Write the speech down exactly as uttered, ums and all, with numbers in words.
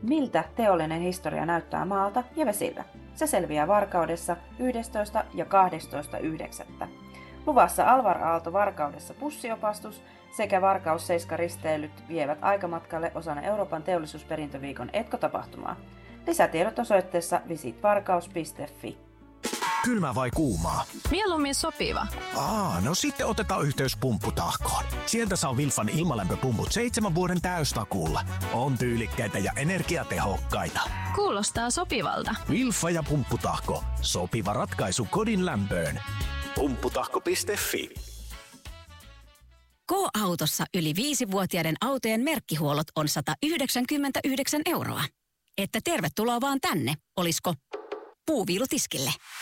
Miltä teollinen historia näyttää maalta ja vesiltä? Se selviää Varkaudessa yhdestoista ja kahdestoista yhdeksättä Luvassa Alvar Aalto Varkaudessa bussiopastus sekä Varkaus seiska risteilyt vievät aikamatkalle osana Euroopan teollisuusperintöviikon etkotapahtumaa. Lisätiedot osoitteessa visitvarkaus piste fi. Kylmä vai kuumaa? Mieluummin sopiva. Aa, no sitten otetaan yhteys Pumpputahkoon. Sieltä saa Wilfan ilmalämpöpumput seitsemän vuoden täystakuulla. On tyylikkäitä ja energiatehokkaita. Kuulostaa sopivalta. Wilfa ja Pumpputahko. Sopiva ratkaisu kodin lämpöön. Pumpputahko piste fi. K-autossa yli viisivuotiaiden autojen merkkihuollot on sata yhdeksänkymmentäyhdeksän euroa. Että tervetuloa vaan tänne, olisko puuviilutiskille?